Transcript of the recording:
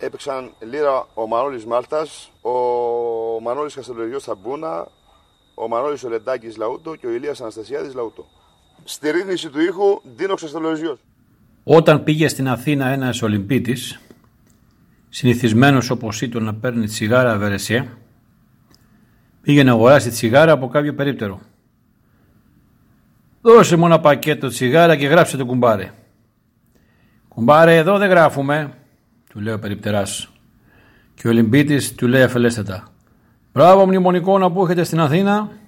έπαιξαν λίρα ο Μανώλης Μάλτας, ο Μανώλης Καστελοριός Ταμπούνα, ο Μανώλης Ολεντάκης Λαούτο και ο Ηλίας Αναστασιάδης Λαούτο. Στη ρύθμιση του ήχου Ντίνος Καστελοριός. Όταν πήγε στην Αθήνα ένας Ολυμπίτης, συνηθισμένος όπως ήταν να παίρνει τσιγάρα Βερεσέ, πήγε να αγοράσει τσιγάρα από κάποιο περίπτερο. «Δώσε μου ένα πακέτο τσιγάρα και γράψε το κουμπάρε». «Κουμπάρε, εδώ δεν γράφουμε», του λέει ο περιπτεράς. Και ο Ολυμπίτης του λέει αφελέστατα: «Μπράβο μνημονικόνα που έχετε στην Αθήνα».